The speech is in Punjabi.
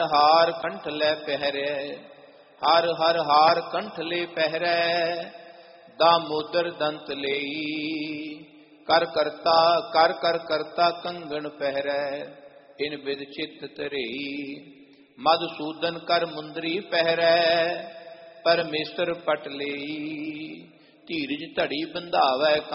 ਹਾਰ ਕੰਠ ਲੈ ਪਹਿਰੈ, ਹਰ ਹਰ ਹਾਰ ਕੰਠ ਲੈ ਪਹਿਰੈ, ਦਾਮੋਦਰ ਦੰਤ ਲਈ, ਕਰ ਕਰਤਾ ਕਰ ਕਰ ਕਰਤਾ ਕੰਗਣ ਪਹਿਰੈ, ਇਨ ਬਿਦ ਚਿਤ ਧਰਈ, ਮਧੂਸੂਦਨ ਕਰ ਮੁੰਦਰੀ ਪਹਿਰੈ, ਪਰਮੇਸ਼ਰ ਪਟ ਲਈ, ਧੀਰਜ ਧੜੀ ਬੰਧਾਵੈ